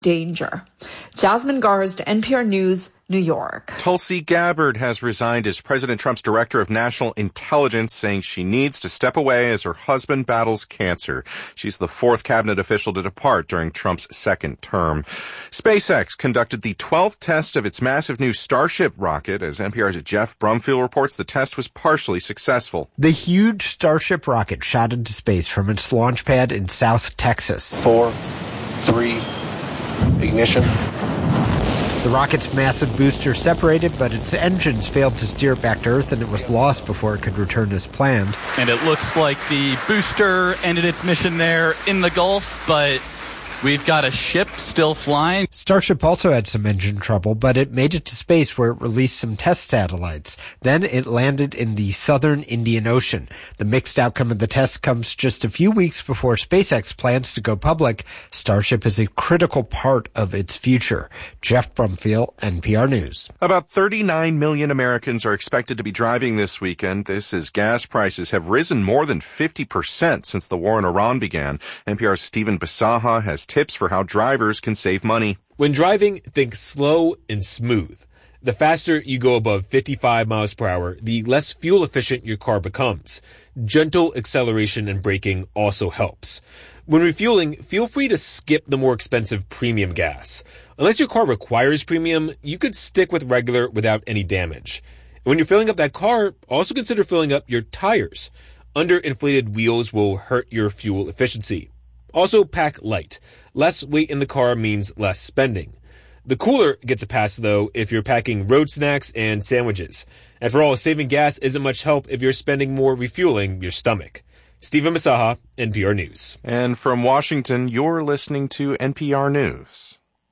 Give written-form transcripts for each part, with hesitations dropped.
danger. Jasmine Garsd, NPR News, New York. Tulsi Gabbard has resigned as President Trump's Director of National Intelligence, saying she needs to step away as her husband battles cancer. She's the fourth cabinet official to depart during Trump's second term. SpaceX conducted the 12th test of its massive new Starship rocket. As NPR's Jeff Brumfield reports, the test was partially successful. The huge Starship rocket shot into space from its launch pad in South Texas. 4, 3, ignition. The rocket's massive booster separated, but its engines failed to steer it back to Earth, and it was lost before it could return as planned. And it looks like the booster ended its mission there in the Gulf, but we've got a ship still flying. Starship also had some engine trouble, but it made it to space where it released some test satellites. Then it landed in the southern Indian Ocean. The mixed outcome of the test comes just a few weeks before SpaceX plans to go public. Starship is a critical part of its future. Jeff Brumfield, NPR News. About 39 million Americans are expected to be driving this weekend. This as gas prices have risen more than 50% since the war in Iran began. NPR's Stephen Basaha has tips for how drivers can save money. When driving, think slow and smooth. The faster you go above 55 miles per hour, the less fuel efficient your car becomes. Gentle acceleration and braking also helps. When refueling, feel free to skip the more expensive premium gas. Unless your car requires premium, you could stick with regular without any damage. And when you're filling up that car, also consider filling up your tires. Underinflated wheels will hurt your fuel efficiency. Also, pack light. Less weight in the car means less spending. The cooler gets a pass, though, if you're packing road snacks and sandwiches. And for all, saving gas isn't much help if you're spending more refueling your stomach. Stephen Masaha, NPR News. And from Washington, you're listening to NPR News.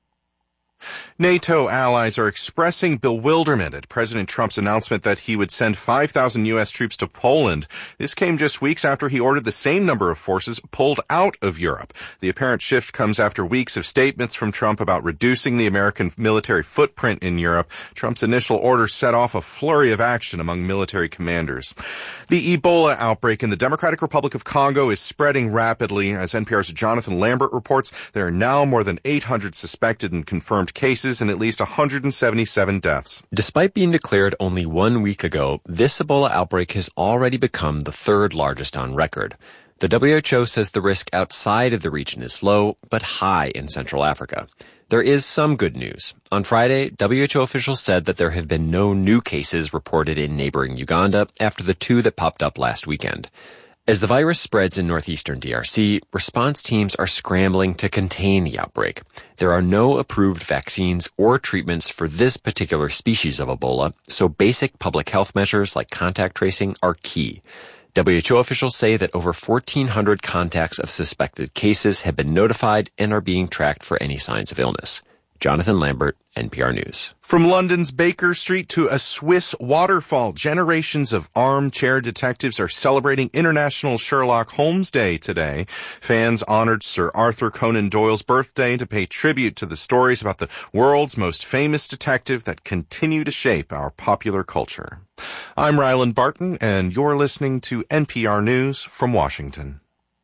NATO allies are expressing bewilderment at President Trump's announcement that he would send 5,000 U.S. troops to Poland. This came just weeks after he ordered the same number of forces pulled out of Europe. The apparent shift comes after weeks of statements from Trump about reducing the American military footprint in Europe. Trump's initial order set off a flurry of action among military commanders. The Ebola outbreak in the Democratic Republic of Congo is spreading rapidly. As NPR's Jonathan Lambert reports, there are now more than 800 suspected and confirmed cases and at least 177 deaths. Despite being declared only 1 week ago, this Ebola outbreak has already become the third largest on record. The WHO says the risk outside of the region is low, but high in Central Africa. There is some good news. On Friday, WHO officials said that there have been no new cases reported in neighboring Uganda after the 2 that popped up last weekend. As the virus spreads in northeastern DRC, response teams are scrambling to contain the outbreak. There are no approved vaccines or treatments for this particular species of Ebola, so basic public health measures like contact tracing are key. WHO officials say that over 1,400 contacts of suspected cases have been notified and are being tracked for any signs of illness. Jonathan Lambert, NPR News. From London's Baker Street to a Swiss waterfall, generations of armchair detectives are celebrating International Sherlock Holmes Day today. Fans honored Sir Arthur Conan Doyle's birthday to pay tribute to the stories about the world's most famous detective that continue to shape our popular culture. I'm Ryland Barton, and you're listening to NPR News from Washington.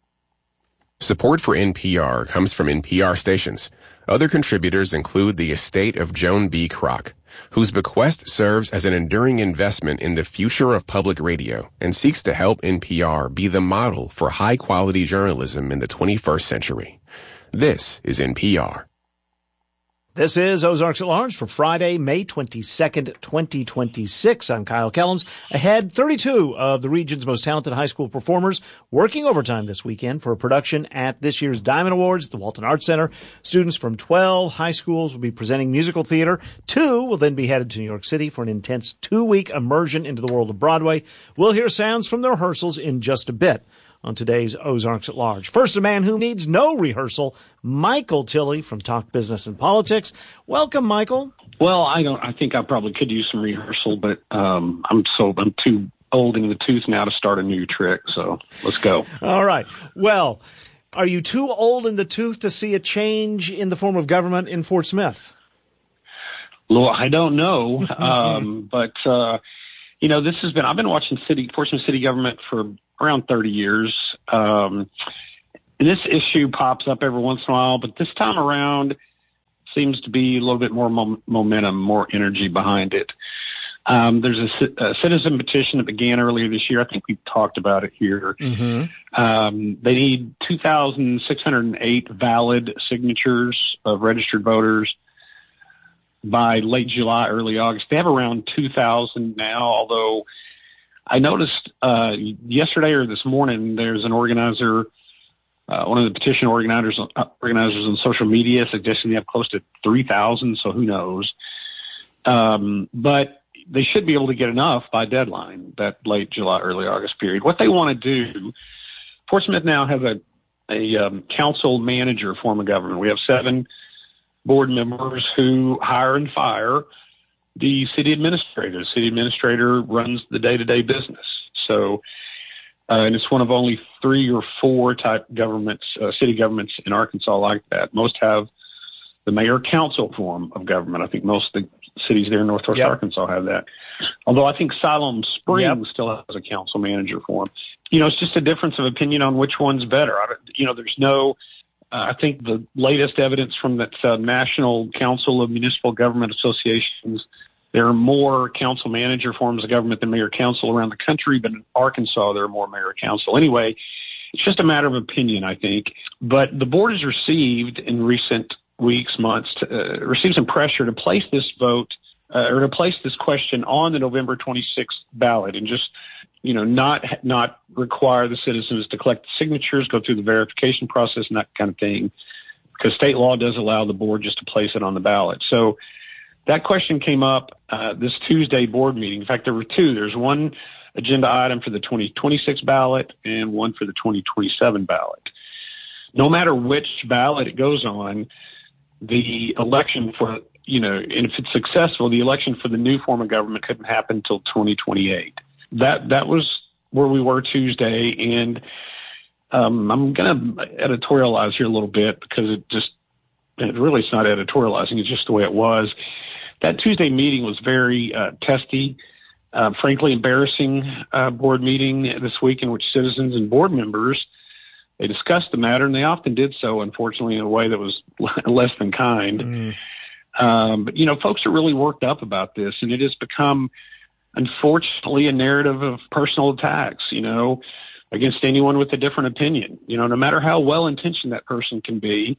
Support for NPR comes from NPR stations. Other contributors include the estate of Joan B. Kroc, whose bequest serves as an enduring investment in the future of public radio and seeks to help NPR be the model for high-quality journalism in the 21st century. This is NPR. This is Ozarks at Large for Friday, May 22nd, 2026. I'm Kyle Kellums. Ahead, 32 of the region's most talented high school performers working overtime this weekend for a production at this year's Diamond Awards at the Walton Arts Center. Students from 12 high schools will be presenting musical theater. 2 will then be headed to New York City for an intense 2-week immersion into the world of Broadway. We'll hear sounds from the rehearsals in just a bit on today's Ozarks at Large. First, a man who needs no rehearsal, Michael Tilley from Talk Business and Politics. Welcome, Michael. Well, I think I probably could use some rehearsal, but I'm too old in the tooth now to start a new trick. So let's go. All right. Well, are you too old in the tooth to see a change in the form of government in Fort Smith? Well, I don't know, but I've been watching Fort Smith city government for around 30 years. And this issue pops up every once in a while, but this time around, seems to be a little bit more momentum, more energy behind it. There's a citizen petition that began earlier this year. I think we've talked about it here. Mm-hmm. They need 2,608 valid signatures of registered voters by late July, early August. They have around 2,000 now, although I noticed yesterday or this morning there's an organizer, one of the petition organizers on social media suggesting they have close to 3,000, so who knows. But they should be able to get enough by deadline, that late July, early August period. What they want to do, Fort Smith now has a council manager form of government. We have 7 board members who hire and fire the city administrator. The city administrator runs the day-to-day business. So, and it's one of only 3 or 4 type governments, city governments in Arkansas like that. Most have the mayor-council form of government. I think most of the cities there in Northwest Arkansas have that. Although I think Siloam Springs still has a council manager form. It's just a difference of opinion on which one's better. There's no, I think the latest evidence from that National Council of Municipal Government Associations, there are more council manager forms of government than mayor-council around the country, but in Arkansas there are more mayor-council. Anyway, it's just a matter of opinion, I think. But the board has received in recent weeks, months, received some pressure to place this vote or to place this question on the November 26th ballot and just, not require the citizens to collect signatures, go through the verification process and that kind of thing, because state law does allow the board just to place it on the ballot. So that question came up this Tuesday board meeting. In fact, there were 2. There's one agenda item for the 2026 ballot and one for the 2027 ballot. No matter which ballot it goes on, the election for, and if it's successful, the election for the new form of government couldn't happen until 2028. That was where we were Tuesday, and I'm going to editorialize here a little bit because it's not editorializing, it's just the way it was. That Tuesday meeting was very testy, frankly embarrassing board meeting this week in which citizens and board members, they discussed the matter, and they often did so, unfortunately, in a way that was less than kind. But, folks are really worked up about this, and it has become, unfortunately, a narrative of personal attacks, against anyone with a different opinion. No matter how well-intentioned that person can be,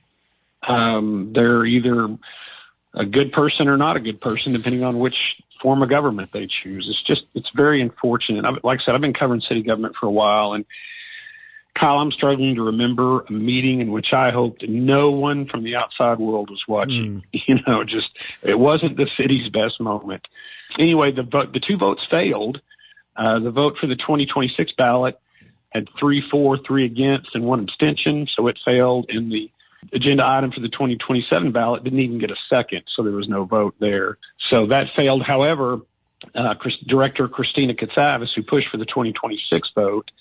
they're either a good person or not a good person, depending on which form of government they choose. It's very unfortunate. Like I said, I've been covering city government for a while, and Kyle, I'm struggling to remember a meeting in which I hoped no one from the outside world was watching. It wasn't the city's best moment. Anyway, the 2 votes failed. The vote for the 2026 ballot had 3 for, 3 against, and 1 abstention, so it failed. And the agenda item for the 2027 ballot didn't even get a second, so there was no vote there. So that failed. However, Director Christina Katsavas, who pushed for the 2026 vote,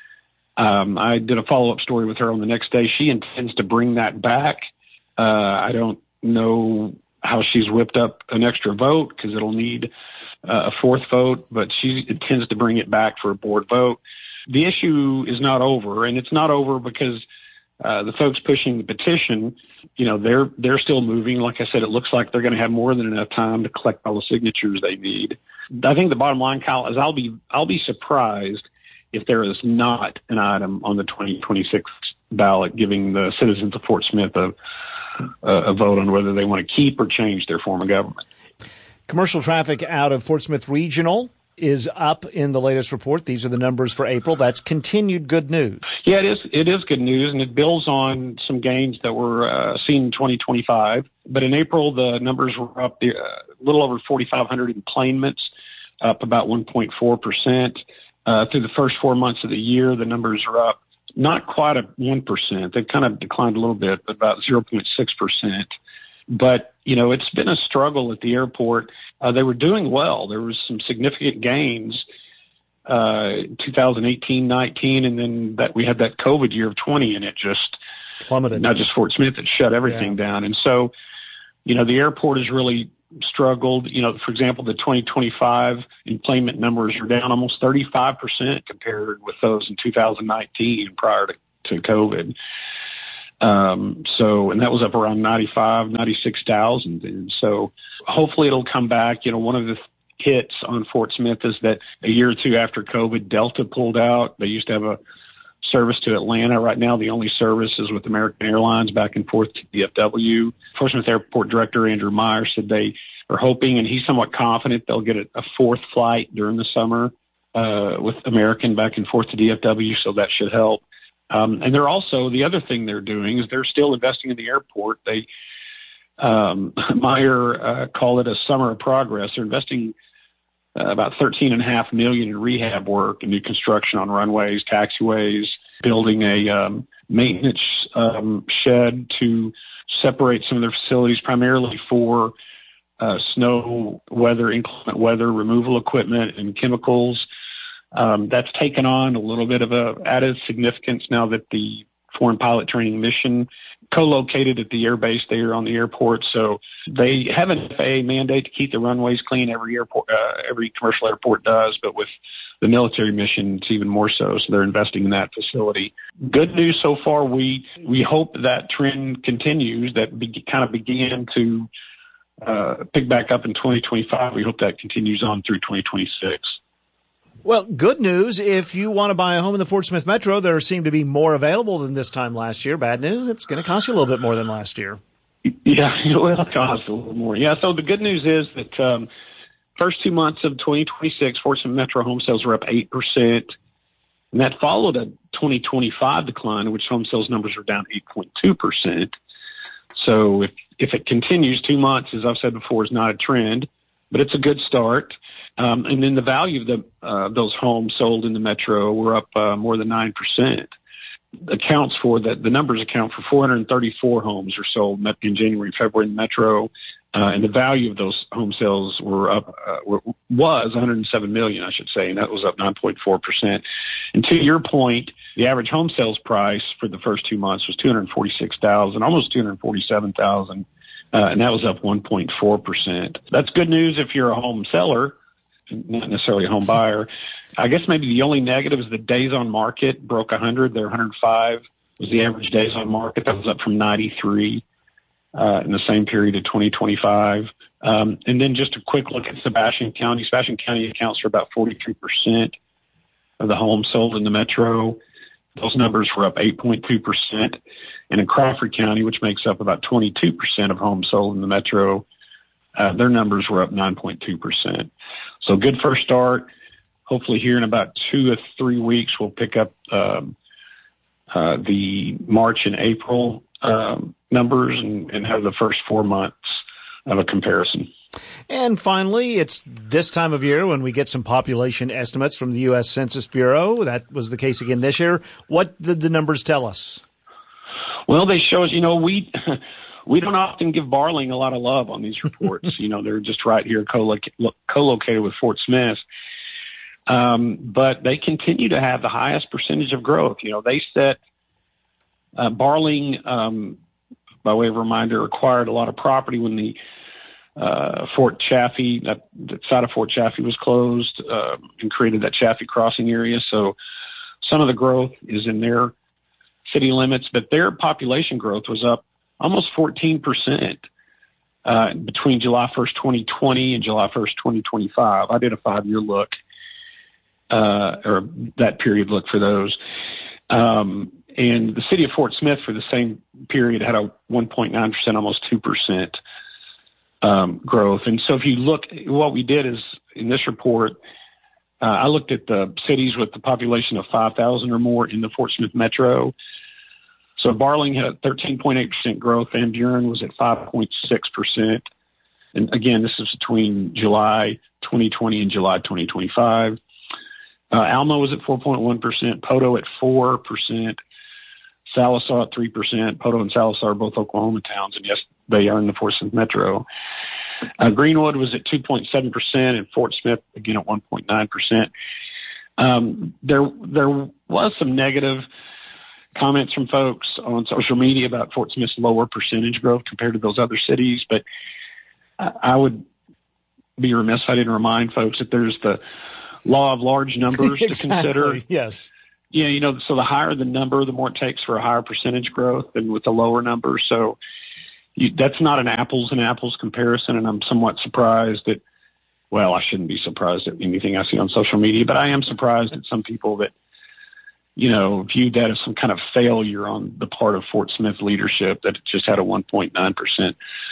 I did a follow-up story with her on the next day. She intends to bring that back. I don't know how she's whipped up an extra vote because it'll need a 4th vote, but she intends to bring it back for a board vote. The issue is not over, and it's not over because the folks pushing the petition, they're still moving. Like I said, it looks like they're going to have more than enough time to collect all the signatures they need. I think the bottom line, Kyle, is I'll be surprised if there is not an item on the 2026 ballot giving the citizens of Fort Smith a vote on whether they want to keep or change their form of government. Commercial traffic out of Fort Smith Regional is up in the latest report. These are the numbers for April. That's continued good news. Yeah, it is good news, and it builds on some gains that were seen in 2025. But in April, the numbers were up a little over 4,500 enplanements, up about 1.4%. Through the first 4 months of the year, the numbers are up not quite 1%. They've kind of declined a little bit, but about 0.6%. But, it's been a struggle at the airport. They were doing well. There was some significant gains 2018, 19, and then we had that COVID year of 20, and it just plummeted. Not just Fort Smith, it shut everything down. And so, the airport has really struggled. For example, the 2025 enplanement numbers are down almost 35% compared with those in 2019 prior to COVID. And that was up around 96,000. And so hopefully it'll come back. One of the hits on Fort Smith is that a year or two after COVID, Delta pulled out. They used to have a service to Atlanta. Right now, the only service is with American Airlines back and forth to DFW. Fort Smith Airport Director Andrew Meyer said they are hoping, and he's somewhat confident, they'll get a fourth flight during the summer with American back and forth to DFW, so that should help. And they're also, the other thing they're doing is they're still investing in the airport. Meyer called it a summer of progress. They're investing about $13.5 million in rehab work and new construction on runways, taxiways, building a maintenance shed to separate some of their facilities, primarily for snow, weather, inclement weather, removal equipment, and chemicals. That's taken on a little bit of a added significance now that the Foreign Pilot Training Mission co-located at the air base there on the airport. So they have an FAA mandate to keep the runways clean. Every commercial airport does, but with the military mission, it's even more so. So they're investing in that facility. Good news so far. We hope that trend continues. That kind of began to pick back up in 2025. We hope that continues on through 2026. Well, good news. If you want to buy a home in the Fort Smith Metro, there seem to be more available than this time last year. Bad news, it's going to cost you a little bit more than last year. Yeah, it'll cost a little more. Yeah, so the good news is that first 2 months of 2026, Fort Smith Metro home sales were up 8%. And that followed a 2025 decline, in which home sales numbers are down 8.2%. So if it continues, 2 months, as I've said before, is not a trend, but it's a good start. And then the value of those homes sold in the metro were up more than 9%. Accounts for that. The numbers account for 434 homes were sold in January and February in the metro, and the value of those home sales was $107 million, I should say, and that was up 9.4%. And to your point, the average home sales price for the first 2 months was $246,000, almost $247,000, and that was up 1.4%. That's good news if you're a home seller, not necessarily a home buyer. I guess maybe the only negative is the days on market broke 100. They're 105 was the average days on market. That was up from 93 in the same period of 2025. And then just a quick look at Sebastian County. Sebastian County accounts for about 43% of the homes sold in the metro. Those numbers were up 8.2%. And in Crawford County, which makes up about 22% of homes sold in the metro, their numbers were up 9.2%. So good first start. Hopefully here in about 2 or 3 weeks, we'll pick up the March and April numbers and have the first 4 months of a comparison. And finally, it's this time of year when we get some population estimates from the U.S. Census Bureau. That was the case again this year. What did the numbers tell us? Well, they show us, we don't often give Barling a lot of love on these reports. They're just right here co-located with Fort Smith. But they continue to have the highest percentage of growth. They set Barling, by way of reminder, acquired a lot of property when the Fort Chaffee, that side of Fort Chaffee was closed, and created that Chaffee crossing area. So some of the growth is in their city limits, but their population growth was up almost 14% between July 1st, 2020 and July 1st, 2025. I did a 5-year look, or that period look for those. And the city of Fort Smith for the same period had a 1.9%, almost 2% growth. And so if you look, what we did is in this report, I looked at the cities with the population of 5,000 or more in the Fort Smith metro. So Barling had a 13.8% growth. Van Buren was at 5.6%. And again, this is between July 2020 and July 2025. Alma was at 4.1%, Poto at 4%, Sallisaw at 3%. Poto and Sallisaw are both Oklahoma towns, and yes, they are in the Fort Smith metro. Greenwood was at 2.7%, and Fort Smith, again, at 1.9%. There was some negative comments from folks on social media about Fort Smith's lower percentage growth compared to those other cities, but I would be remiss if I didn't remind folks that there's the law of large numbers exactly, to consider. Yes. Yeah, so the higher the number, the more it takes for a higher percentage growth than with the lower number. So that's not an apples and apples comparison, and I'm somewhat surprised that, well, I shouldn't be surprised at anything I see on social media, but I am surprised at some people that, viewed that as some kind of failure on the part of Fort Smith leadership, that it just had a 1.9%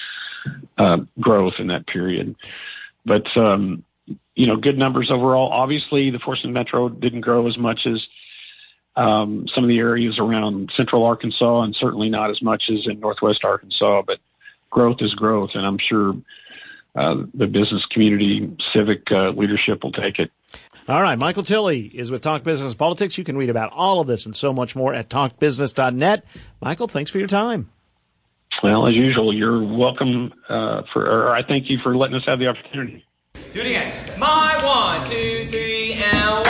growth in that period. But, good numbers overall. Obviously, the Fort Smith Metro didn't grow as much as some of the areas around central Arkansas, and certainly not as much as in northwest Arkansas, but growth is growth, and I'm sure the business community, civic leadership will take it. All right, Michael Tilley is with Talk Business Politics. You can read about all of this and so much more at talkbusiness.net. Michael, thanks for your time. Well, as usual, you're welcome I thank you for letting us have the opportunity. Do it again. My 1, 2, 3, and 1.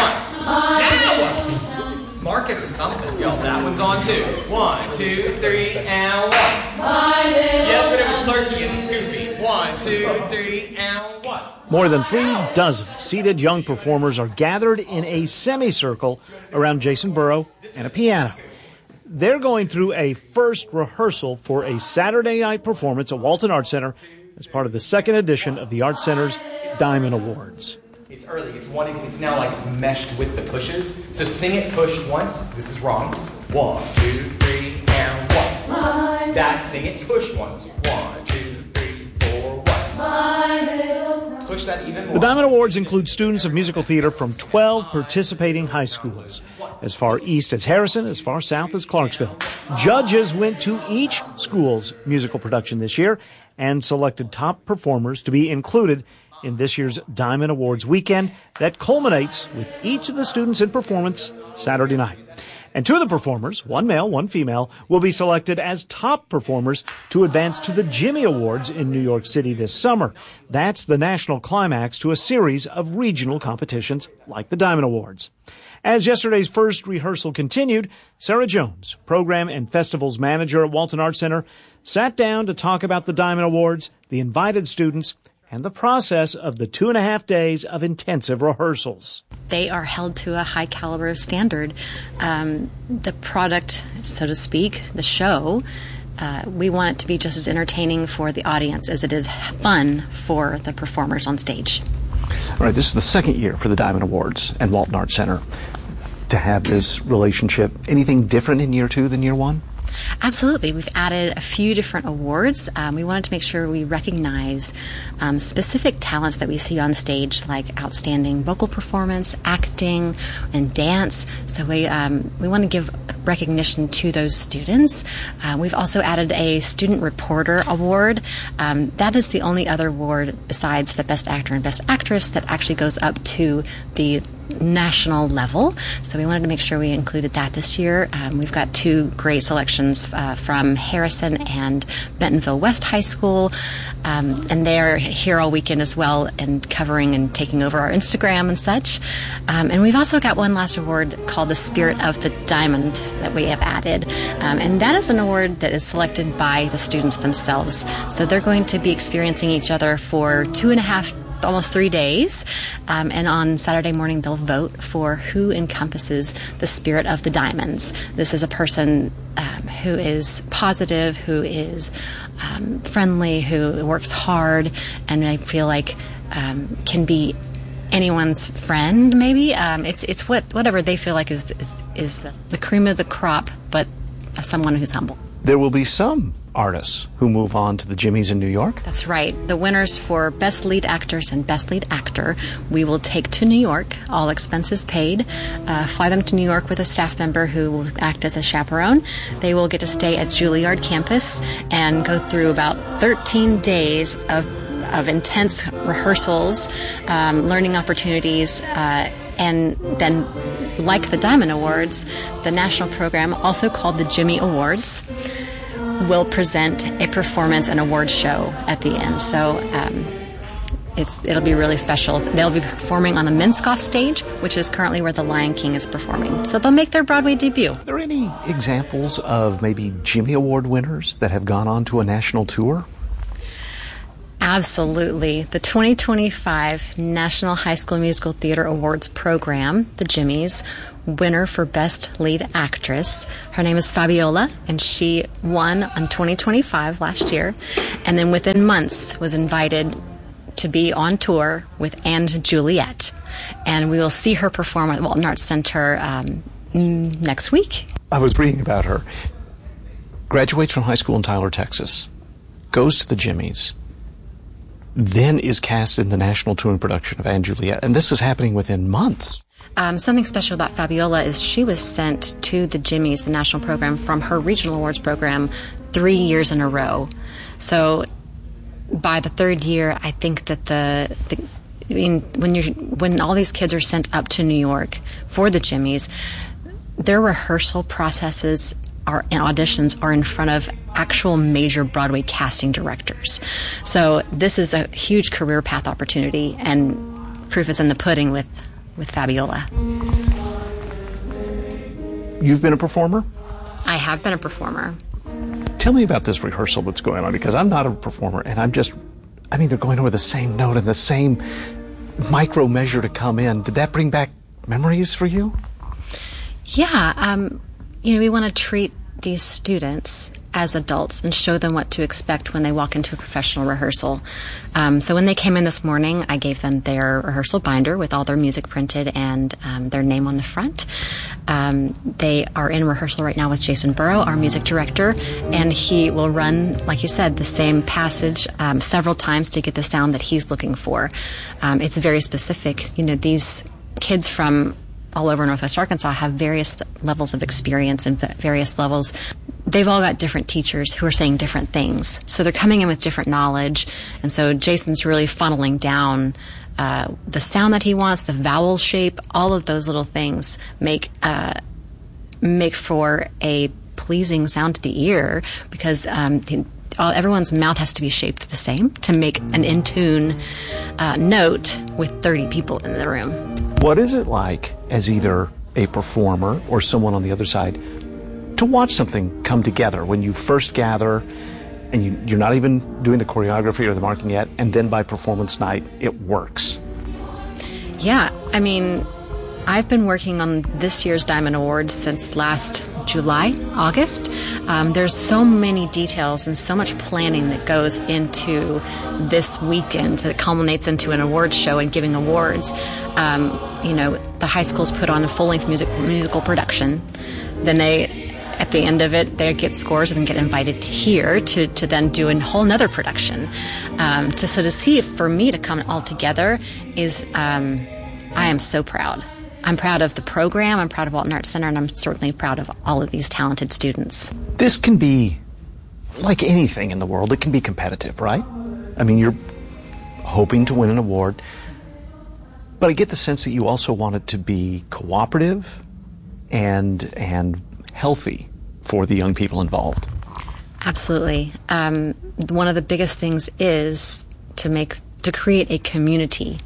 Now! Mark it or something. Yo, that one's on too. 1, 2, 3, and 1. Yes, but it was Lurky and Scoopy. 1, 2, 3, and 1. More than 3 dozen seated young performers are gathered in a semicircle around Jason Burrow and a piano. They're going through a first rehearsal for a Saturday night performance at Walton Arts Center as part of the second edition of the Arts Center's Diamond Awards. It's early. It's now like meshed with the pushes. So sing it push once. This is wrong. 1, 2, 3, and 1. That's sing it push once. 1, 2, 3, 4, 1. Push that even more. The Diamond Awards include students of musical theater from 12 participating high schools, as far east as Harrison, as far south as Clarksville. Judges went to each school's musical production this year and selected top performers to be included in this year's Diamond Awards weekend that culminates with each of the students in performance Saturday night. And 2 of the performers, one male, one female, will be selected as top performers to advance to the Jimmy Awards in New York City this summer. That's the national climax to a series of regional competitions like the Diamond Awards. As yesterday's first rehearsal continued, Sarah Jones, Program and Festivals Manager at Walton Arts Center, sat down to talk about the Diamond Awards, the invited students, and the process of the 2.5 days of intensive rehearsals. They are held to a high caliber of standard. The product, so to speak, the show, we want it to be just as entertaining for the audience as it is fun for the performers on stage. All right, this is the second year for the Diamond Awards and Walton Arts Center. To have this relationship, anything different in year 2 than year 1? Absolutely. We've added a few different awards. We wanted to make sure we recognize specific talents that we see on stage, like outstanding vocal performance, acting, and dance. So we want to give recognition to those students. We've also added a Student Reporter Award. That is the only other award besides the Best Actor and Best Actress that actually goes up to the national level. So we wanted to make sure we included that this year. We've got 2 great selections from Harrison and Bentonville West High School, and they're here all weekend as well and covering and taking over our Instagram and such. And we've also got one last award called the Spirit of the Diamond that we have added, and that is an award that is selected by the students themselves. So they're going to be experiencing each other for 2.5 almost 3 days, and on Saturday morning they'll vote for who encompasses the spirit of the diamonds. This is a person who is positive, who is friendly, who works hard, and I feel like can be anyone's friend. Maybe it's whatever they feel like is the cream of the crop, but someone who's humble. There will be some artists who move on to the Jimmys in New York. That's right. The winners for Best Lead Actress and Best Lead Actor, we will take to New York, all expenses paid, fly them to New York with a staff member who will act as a chaperone. They will get to stay at Juilliard campus and go through about 13 days of intense rehearsals, learning opportunities, and then, like the Diamond Awards, the national program, also called the Jimmy Awards, will present a performance and award show at the end. So it'll be really special. They'll be performing on the Minskoff stage, which is currently where the Lion King is performing. So they'll make their Broadway debut. Are there any examples of maybe Jimmy Award winners that have gone on to a national tour? Absolutely. The 2025 National High School Musical Theater Awards program, the Jimmys, winner for Best Lead Actress. Her name is Fabiola, and she won on 2025 last year, and then within months was invited to be on tour with & Juliet. And we will see her perform at Walton Arts Center next week. I was reading about her. Graduates from high school in Tyler, Texas, goes to the Jimmys, then is cast in the national touring production of & Juliet. And this is happening within months. Something special about Fabiola is she was sent to the Jimmys, the national program, from her regional awards program 3 years in a row. So by the third year, I think that when all these kids are sent up to New York for the Jimmys, their rehearsal processes and auditions are in front of actual major Broadway casting directors. So this is a huge career path opportunity, and proof is in the pudding with Fabiola. You've been a performer? I have been a performer. Tell me about this rehearsal that's going on, because I'm not a performer, and they're going over the same note and the same micro measure to come in. Did that bring back memories for you? Yeah. We want to treat these students as adults and show them what to expect when they walk into a professional rehearsal. So when they came in this morning, I gave them their rehearsal binder with all their music printed and their name on the front. They are in rehearsal right now with Jason Burrow, our music director, and he will run, like you said, the same passage several times to get the sound that he's looking for. It's very specific. These kids from all over Northwest Arkansas have various levels of experience and various levels. They've all got different teachers who are saying different things. So they're coming in with different knowledge. And so Jason's really funneling down the sound that he wants, the vowel shape, all of those little things make for a pleasing sound to the ear, because everyone's mouth has to be shaped the same to make an in-tune note with 30 people in the room. What is it like as either a performer or someone on the other side to watch something come together when you first gather and you're not even doing the choreography or the marking yet, and then by performance night it works? Yeah, I've been working on this year's Diamond Awards since last August. There's so many details and so much planning that goes into this weekend that culminates into an awards show and giving awards. The high schools put on a full-length musical production. Then at the end of it, they get scores and get invited here to then do a whole nother production. To see it, for me to come all together is, I am so proud. I'm proud of the program, I'm proud of Walton Arts Center, and I'm certainly proud of all of these talented students. This can be, like anything in the world, it can be competitive, right? You're hoping to win an award, but I get the sense that you also want it to be cooperative and healthy for the young people involved. Absolutely. One of the biggest things is to create a community.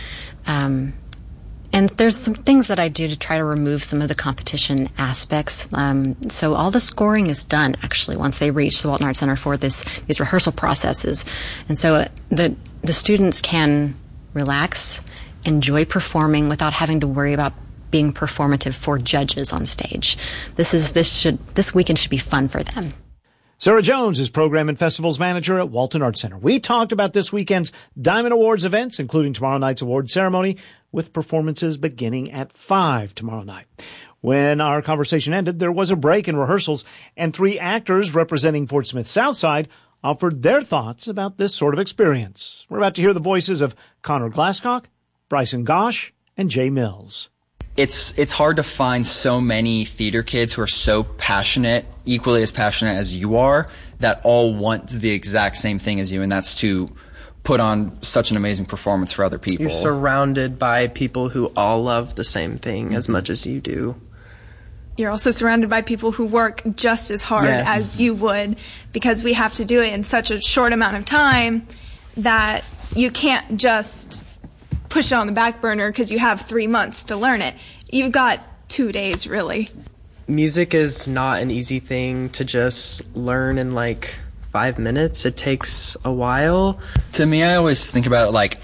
And there's some things that I do to try to remove some of the competition aspects. So all the scoring is done, actually, once they reach the Walton Arts Center for these rehearsal processes. And so the students can relax, enjoy performing without having to worry about being performative for judges on stage. This weekend should be fun for them. Sarah Jones is Program and Festivals Manager at Walton Arts Center. We talked about this weekend's Diamond Awards events, including tomorrow night's award ceremony, with performances beginning at 5 tomorrow night. When our conversation ended, there was a break in rehearsals, and 3 actors representing Fort Smith Southside offered their thoughts about this sort of experience. We're about to hear the voices of Connor Glasscock, Bryson Gosh, and Jay Mills. It's hard to find so many theater kids who are so passionate, equally as passionate as you are, that all want the exact same thing as you, and that's to put on such an amazing performance for other people. You're surrounded by people who all love the same thing as much as you do. You're also surrounded by people who work just as hard as you would, because we have to do it in such a short amount of time that you can't just push it on the back burner because you have 3 months to learn it. You've got 2 days, really. Music is not an easy thing to just learn in 5 minutes. It takes a while. To me, I always think about it like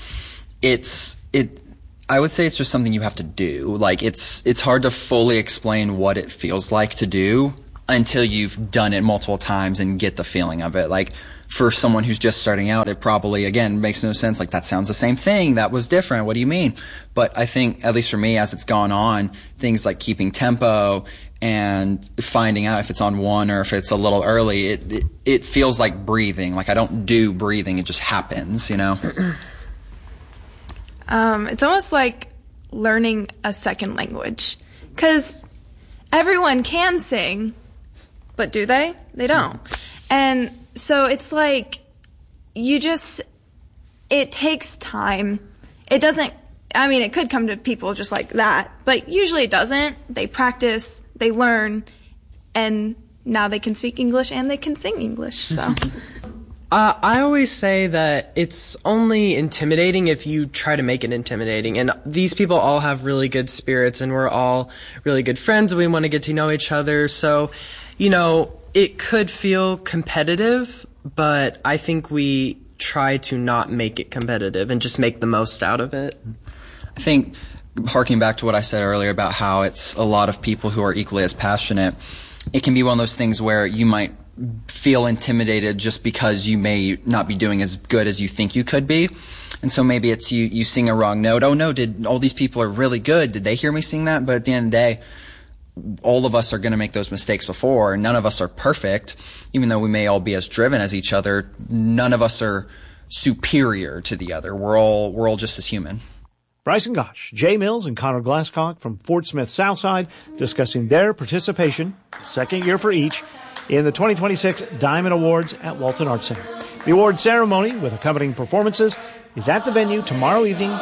I would say it's just something you have to do. Like it's hard to fully explain what it feels like to do until you've done it multiple times and get the feeling of it. Like for someone who's just starting out, it probably, again, makes no sense. Like, that sounds the same thing. That was different. What do you mean? But I think, at least for me, as it's gone on, things like keeping tempo and finding out if it's on one or if it's a little early, it feels like breathing. Like, I don't do breathing. It just happens, you know? It's almost like learning a second language. Because everyone can sing, but do they? They don't. And so it's like it takes time. It doesn't, I mean, it could come to people just like that, but usually it doesn't. They practice, they learn, and now they can speak English and they can sing English, so. I always say that it's only intimidating if you try to make it intimidating. And these people all have really good spirits, and we're all really good friends. We want to get to know each other. So, you know, it could feel competitive, but I think we try to not make it competitive and just make the most out of it. I think, harking back to what I said earlier about how it's a lot of people who are equally as passionate, it can be one of those things where you might feel intimidated just because you may not be doing as good as you think you could be. And so maybe it's you sing a wrong note. Oh no, all these people are really good. Did they hear me sing that? But at the end of the day, all of us are going to make those mistakes before. None of us are perfect. Even though we may all be as driven as each other, none of us are superior to the other. We're all just as human. Bryson Gosh, Jay Mills, and Connor Glasscock from Fort Smith Southside discussing their participation, second year for each, in the 2026 Diamond Awards at Walton Arts Center. The award ceremony, with accompanying performances, is at the venue tomorrow evening